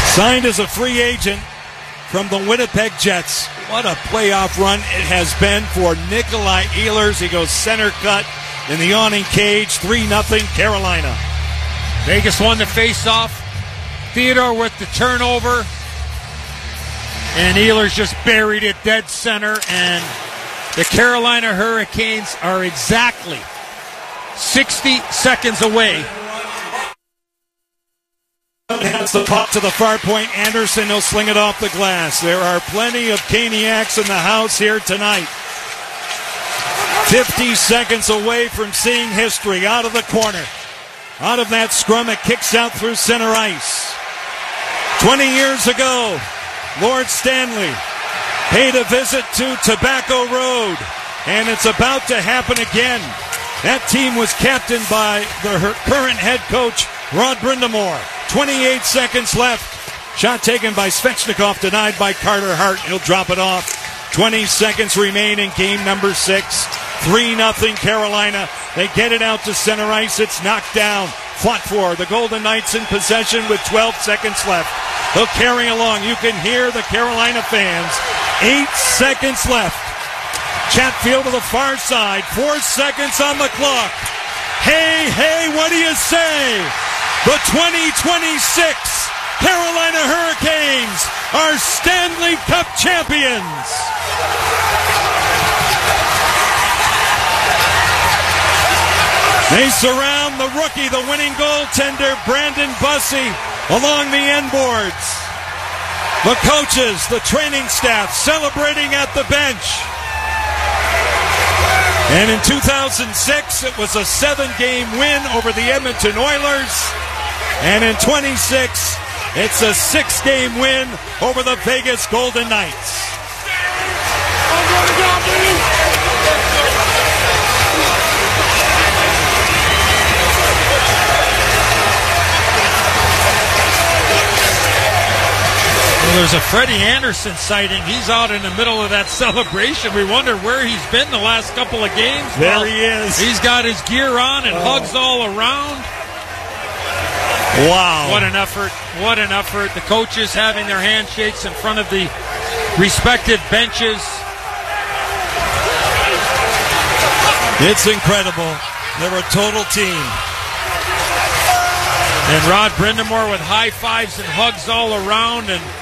Signed as a free agent from the Winnipeg Jets. What a playoff run it has been for Nikolai Ehlers. He goes center cut in the yawning cage. 3-0 Carolina. Vegas won the face-off. Theodore with the turnover. And Ehlers just buried it dead center. And the Carolina Hurricanes are exactly 60 seconds away. Has the puck to the far point. Anderson will sling it off the glass. There are plenty of Caniacs in the house here tonight. 50 seconds away from seeing history. Out of the corner. Out of that scrum, it kicks out through center ice. 20 years ago, Lord Stanley paid a visit to Tobacco Road, and it's about to happen again. That team was captained by the current head coach, Rod Brind'Amour. 28 seconds left. Shot taken by Svechnikov, denied by Carter Hart. He'll drop it off. 20 seconds remain in game number 6. 3-0 Carolina. They get it out to center ice. It's knocked down. Fought for. The Golden Knights in possession with 12 seconds left. They'll carry along. You can hear the Carolina fans. 8 seconds left. Chatfield to the far side. 4 seconds on the clock. Hey, what do you say? The 2026 Carolina Hurricanes are Stanley Cup champions. They surround the rookie, the winning goaltender, Brandon Bussey, along the end boards. The coaches, the training staff celebrating at the bench. And in 2006, it was a 7-game win over the Edmonton Oilers. And in 26, it's a 6-game win over the Vegas Golden Knights. Well, there's a Freddie Anderson sighting. He's out in the middle of that celebration. We wonder where he's been the last couple of games. There he is. He's got his gear on and hugs all around. Wow. What an effort. What an effort. The coaches having their handshakes in front of the respective benches. It's incredible. They're a total team. And Rod Brind'Amour with high fives and hugs all around. And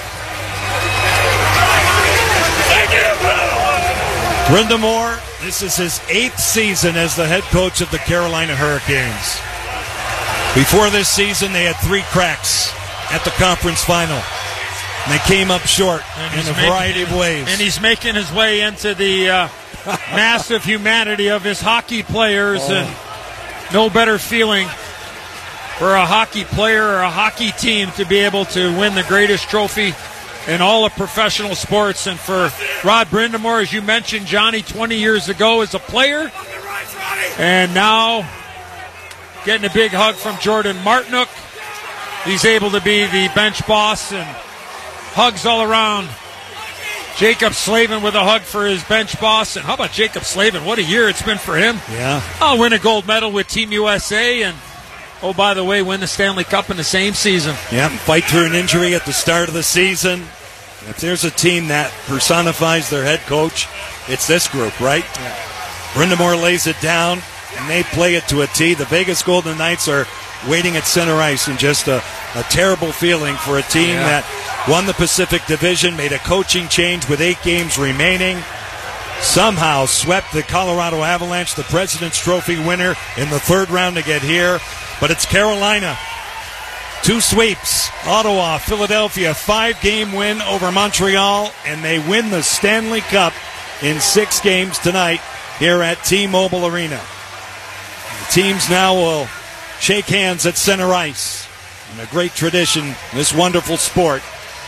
Brind'Amour, this is his 8th season as the head coach of the Carolina Hurricanes. Before this season, they had 3 cracks at the conference final. And they came up short in a variety of ways. And he's making his way into the massive humanity of his hockey players. And no better feeling for a hockey player or a hockey team to be able to win the greatest trophy in all of professional sports. And for Rod Brind'Amour, as you mentioned, Johnny, 20 years ago as a player, and now getting a big hug from Jordan Martinook. He's able to be the bench boss, and hugs all around. Jacob Slavin with a hug for his bench boss. And how about Jacob Slavin? What a year it's been for him. Yeah. I'll win a gold medal with Team USA, and oh, by the way, win the Stanley Cup in the same season. Yeah, fight through an injury at the start of the season. If there's a team that personifies their head coach, it's this group, right? Yeah. Brind'Amour lays it down, and they play it to a T. The Vegas Golden Knights are waiting at center ice, and just a terrible feeling for a team that won the Pacific Division, made a coaching change with 8 games remaining, somehow swept the Colorado Avalanche, the President's Trophy winner, in the 3rd round to get here. But it's Carolina. 2 sweeps. Ottawa, Philadelphia, 5-game win over Montreal, and they win the Stanley Cup in 6 games tonight here at T-Mobile Arena. The teams now will shake hands at center ice. And a great tradition in this wonderful sport.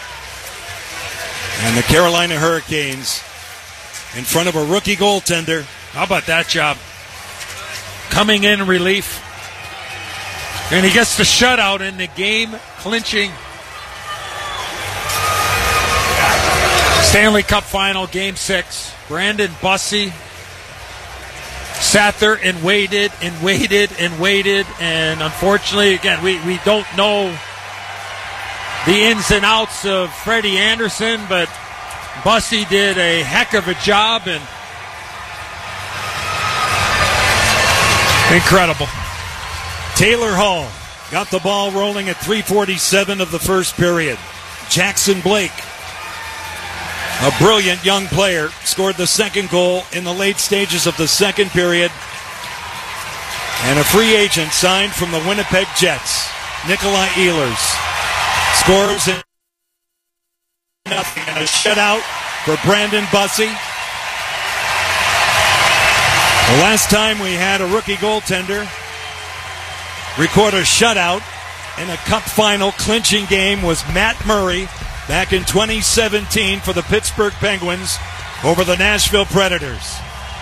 And the Carolina Hurricanes in front of a rookie goaltender. How about that job? Coming in relief. And he gets the shutout in the game-clinching Stanley Cup Final, Game 6. Brandon Bussey sat there and waited and waited and waited. And unfortunately, again, we don't know the ins and outs of Freddie Anderson, but Bussy did a heck of a job, and incredible. Taylor Hall got the ball rolling at 3:47 of the first period. Jackson Blake, a brilliant young player, scored the second goal in the late stages of the second period. And a free agent signed from the Winnipeg Jets, Nikolai Ehlers, scores in nothing and a shutout for Brandon Bussy. The last time we had a rookie goaltender record a shutout in a cup final clinching game was Matt Murray back in 2017 for the Pittsburgh Penguins over the Nashville Predators.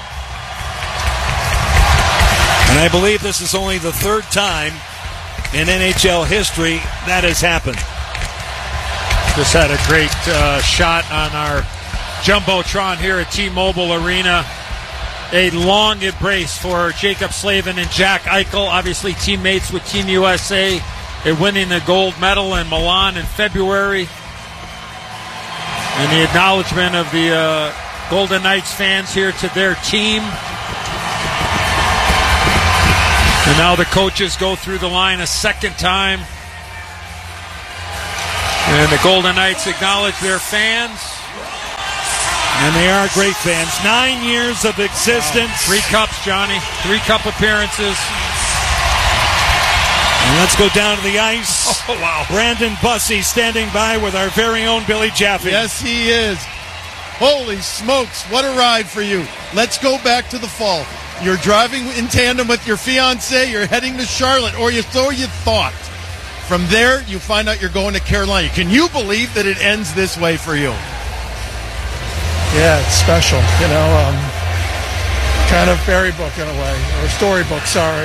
And I believe this is only the third time in NHL history that has happened. Just had a great shot on our Jumbotron here at T-Mobile Arena. A long embrace for Jacob Slavin and Jack Eichel, obviously teammates with Team USA in winning the gold medal in Milan in February. And the acknowledgement of the Golden Knights fans here to their team. And now the coaches go through the line a second time. And the Golden Knights acknowledge their fans. And they are great fans. 9 years of existence. Wow. 3 cups, Johnny. 3 cup appearances. And let's go down to the ice. Oh, wow. Brandon Bussy standing by with our very own Billy Jaffe. Yes, he is. Holy smokes, what a ride for you. Let's go back to the fall. You're driving in tandem with your fiancé. You're heading to Charlotte, or so you thought. From there, you find out you're going to Carolina. Can you believe that it ends this way for you? Yeah, it's special. Kind of fairy book in a way, or storybook, sorry.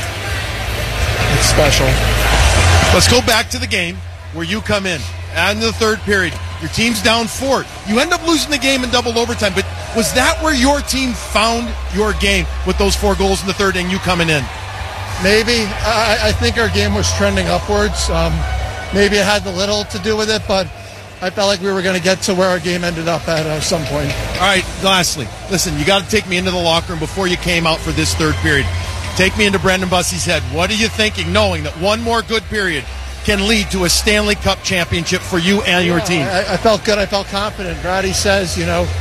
It's special. Let's go back to the game where you come in. And in the third period, your team's down 4. You end up losing the game in double overtime, but was that where your team found your game with those 4 goals in the third and you coming in? Maybe. I think our game was trending upwards. Maybe it had a little to do with it, but I felt like we were going to get to where our game ended up at some point. All right, lastly, listen, you got to take me into the locker room before you came out for this third period. Take me into Brandon Bussy's head. What are you thinking, knowing that one more good period can lead to a Stanley Cup championship for you and your team? I felt good. I felt confident. Brady says,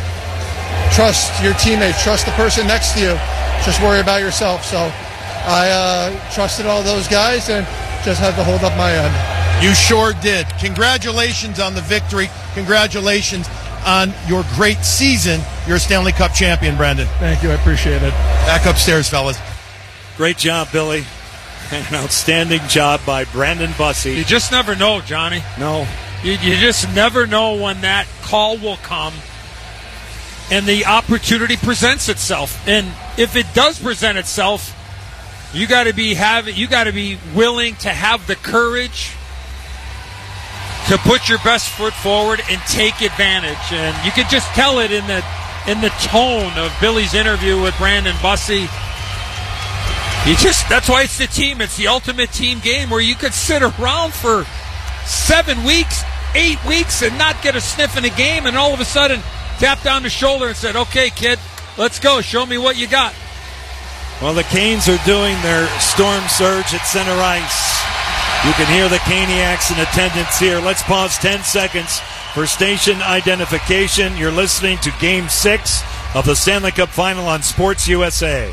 trust your teammates, trust the person next to you. Just worry about yourself. So I trusted all those guys and just had to hold up my end. You sure did. Congratulations on the victory. Congratulations on your great season. You're a Stanley Cup champion, Brandon. Thank you. I appreciate it. Back upstairs, fellas. Great job, Billy. And an outstanding job by Brandon Bussy. You just never know, Johnny. No. You just never know when that call will come and the opportunity presents itself. And if it does present itself, you got to be willing to have the courage to put your best foot forward and take advantage. And you could just tell it in the tone of Billy's interview with Brandon Bussy. That's why it's the team. It's the ultimate team game where you could sit around for 7 weeks, 8 weeks, and not get a sniff in a game, and all of a sudden tap down the shoulder and said, "Okay, kid, let's go. Show me what you got." Well, the Canes are doing their storm surge at center ice. You can hear the Caniacs in attendance here. Let's pause 10 seconds for station identification. You're listening to Game 6 of the Stanley Cup Final on Sports USA.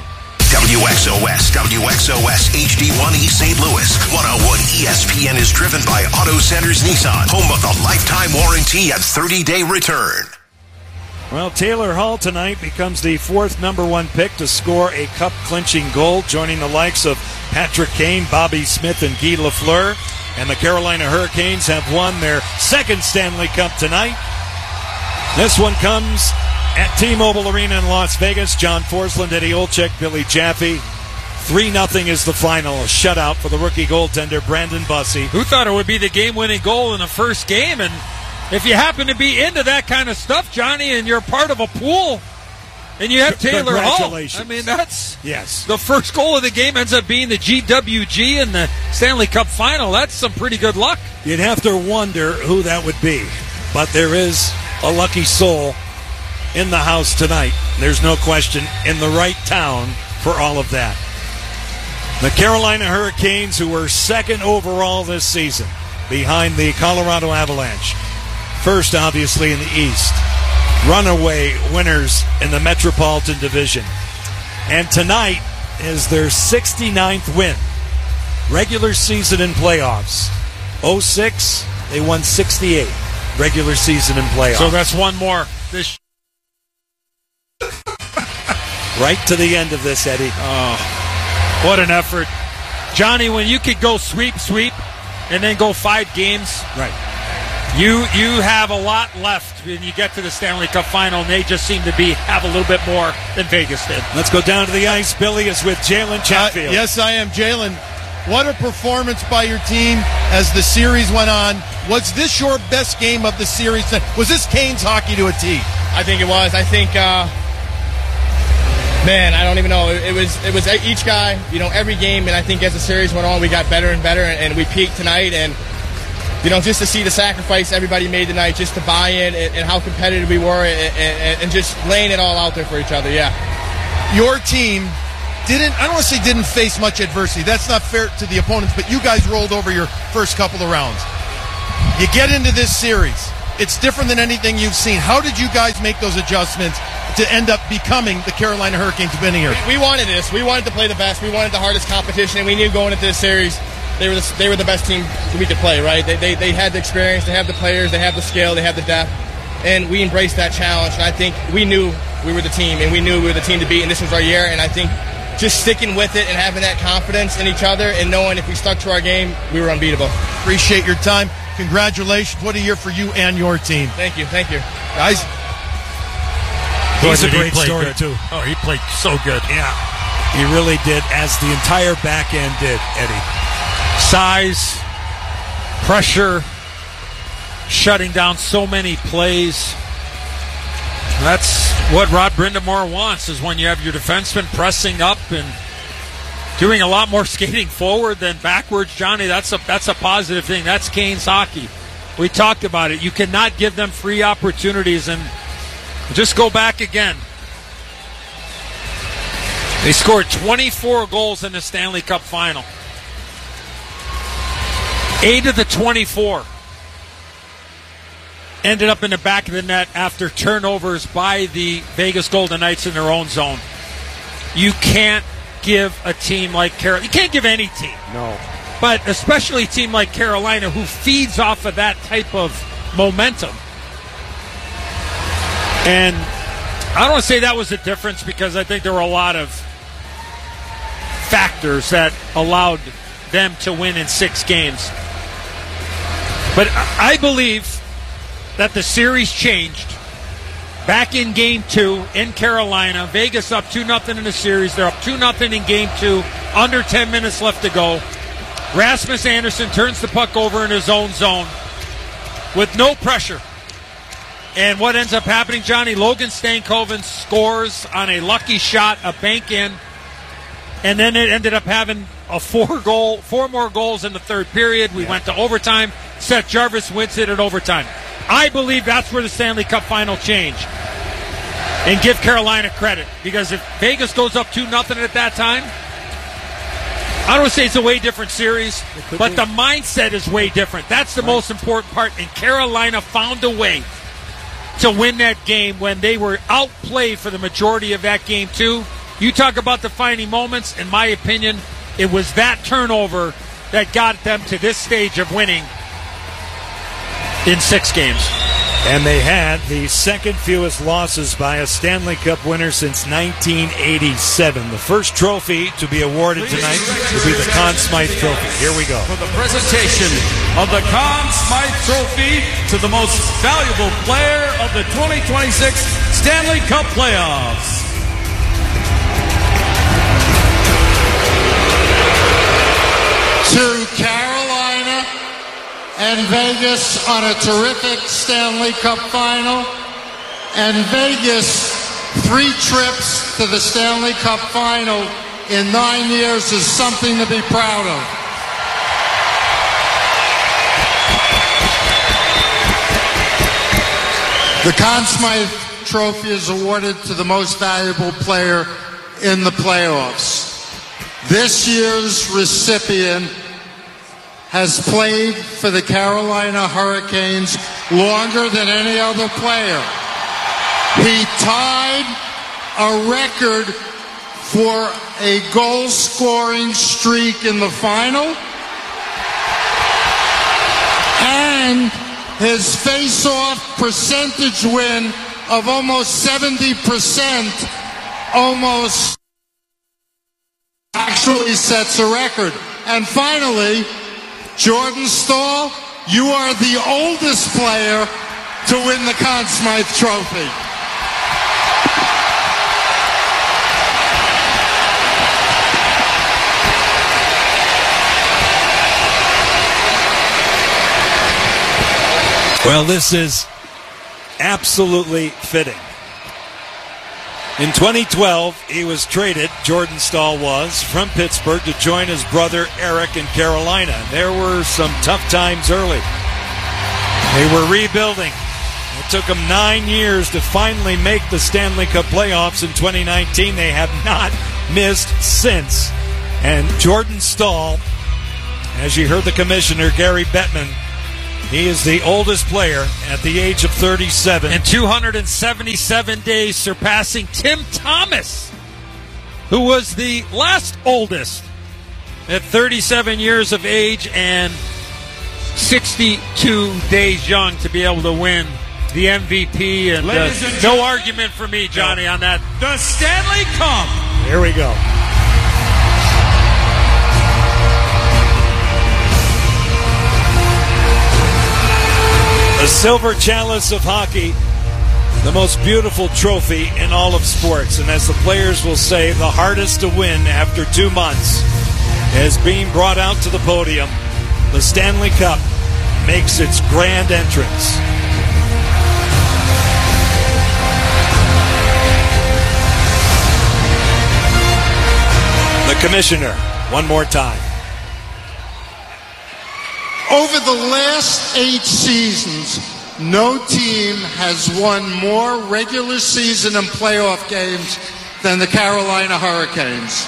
WXOS HD1 East St. Louis. 101 ESPN is driven by Auto Centers Nissan, home of the lifetime warranty and 30-day return. Well, Taylor Hall tonight becomes the 4th number 1 pick to score a cup-clinching goal, joining the likes of Patrick Kane, Bobby Smith, and Guy Lafleur. And the Carolina Hurricanes have won their 2nd Stanley Cup tonight. This one comes at T-Mobile Arena in Las Vegas. John Forsland, Eddie Olczyk, Billy Jaffe. 3-0 is the final. A shutout for the rookie goaltender, Brandon Bussy. Who thought it would be the game-winning goal in the first game? And if you happen to be into that kind of stuff, Johnny, and you're part of a pool, And you have Taylor Hall. Congratulations. I mean, that's yes. The first goal of the game ends up being the GWG in the Stanley Cup final. That's some pretty good luck. You'd have to wonder who that would be. But there is a lucky soul in the house tonight. There's no question, in the right town for all of that. The Carolina Hurricanes, who were second overall this season, behind the Colorado Avalanche. First, obviously, in the East. Runaway winners in the Metropolitan Division. And tonight is their 69th win. Regular season and playoffs. 06, they won 68. Regular season and playoffs. So that's one more. This right to the end of this, Eddie. Oh, what an effort. Johnny, when you could go sweep, and then go 5 games. Right. You have a lot left when you get to the Stanley Cup final, and they just seem to have a little bit more than Vegas did. Let's go down to the ice. Billy is with Jalen Chatfield. Yes, I am. Jalen, what a performance by your team as the series went on. Was this your best game of the series? Was this Canes hockey to a T? I think it was. I think, man, I don't even know. It was each guy, every game, and I think as the series went on, we got better and better, and we peaked tonight, and just to see the sacrifice everybody made tonight, just to buy in and how competitive we were and just laying it all out there for each other, yeah. Your team I don't want to say didn't face much adversity. That's not fair to the opponents, but you guys rolled over your first couple of rounds. You get into this series. It's different than anything you've seen. How did you guys make those adjustments to end up becoming the Carolina Hurricanes winning here? We wanted this. We wanted to play the best. We wanted the hardest competition, and we knew going into this series they were the best team we could play, right? They had the experience, they have the players, they have the skill, they have the depth, and we embraced that challenge. And I think we knew we were the team, and we knew we were the team to beat, and this was our year. And I think just sticking with it and having that confidence in each other and knowing if we stuck to our game, we were unbeatable. Appreciate your time. Congratulations. What a year for you and your team. Thank you. Guys, he's a great story, too. Oh, he played so good. Yeah, he really did, as the entire back end did, Eddie. Size, pressure, shutting down so many plays. That's what Rod Brindamore wants, is when you have your defenseman pressing up and doing a lot more skating forward than backwards. Johnny, that's a positive thing. That's Canes hockey. We talked about it. You cannot give them free opportunities, and just go back again. They scored 24 goals in the Stanley Cup final. 8 of the 24 ended up in the back of the net after turnovers by the Vegas Golden Knights in their own zone. You can't give a team like Carolina. You can't give any team. No. But especially a team like Carolina, who feeds off of that type of momentum. And I don't want to say that was the difference, because I think there were a lot of factors that allowed them to win in 6 games. But I believe that the series changed back in Game 2 in Carolina. Vegas up 2-0 in the series. They're up 2-0 in Game 2. Under 10 minutes left to go. Rasmus Andersson turns the puck over in his own zone with no pressure. And what ends up happening, Johnny? Logan Stankoven scores on a lucky shot, a bank in. And then it ended up having a 4 more goals in the third period. We went to overtime. Seth Jarvis wins it at overtime. I believe that's where the Stanley Cup final changed. And give Carolina credit, because if Vegas goes up 2-0 at that time, I don't want to say it's a way different series, but the mindset is way different. That's the most important part. And Carolina found a way to win that game when they were outplayed for the majority of that Game 2. You talk about defining moments. In my opinion, it was that turnover that got them to this stage of winning in 6 games. And they had the second fewest losses by a Stanley Cup winner since 1987. The first trophy to be awarded tonight will be the Conn Smythe Trophy. Here we go. For the presentation of the Conn Smythe Trophy to the most valuable player of the 2026 Stanley Cup playoffs. To Carolina and Vegas on a terrific Stanley Cup final, and Vegas 3 trips to the Stanley Cup Final in 9 years is something to be proud of. The Conn Smythe Trophy is awarded to the most valuable player in the playoffs. This year's recipient has played for the Carolina Hurricanes longer than any other player. He tied a record for a goal-scoring streak in the final, and his face-off percentage win of almost 70% almost actually sets a record. And finally, Jordan Staal, you are the oldest player to win the Conn Smythe Trophy. Well, this is absolutely fitting. In 2012, he was traded, Jordan Staal was, from Pittsburgh to join his brother Eric in Carolina. There were some tough times early. They were rebuilding. It took them 9 years to finally make the Stanley Cup playoffs in 2019. They have not missed since. And Jordan Staal, as you heard the commissioner, Gary Bettman, he is the oldest player at the age of 37. In 277 days, surpassing Tim Thomas, who was the last oldest at 37 years of age and 62 days young to be able to win the MVP. And no argument for me, Johnny, on that. The Stanley Cup. Here we go. The Silver Chalice of hockey, the most beautiful trophy in all of sports. And as the players will say, the hardest to win after 2 months is being brought out to the podium. The Stanley Cup makes its grand entrance. The commissioner, one more time. Over the last 8 seasons, no team has won more regular season and playoff games than the Carolina Hurricanes.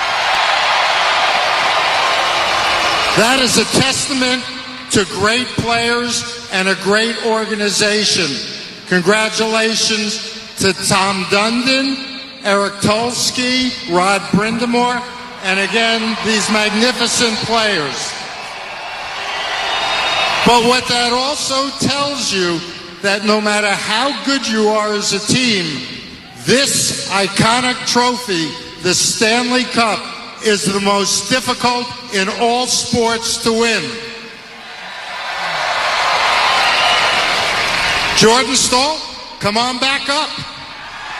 That is a testament to great players and a great organization. Congratulations to Tom Dundon, Eric Tulsky, Rod Brindamore, and again, these magnificent players. But what that also tells you, that no matter how good you are as a team, this iconic trophy, the Stanley Cup, is the most difficult in all sports to win. Jordan Staal, come on back.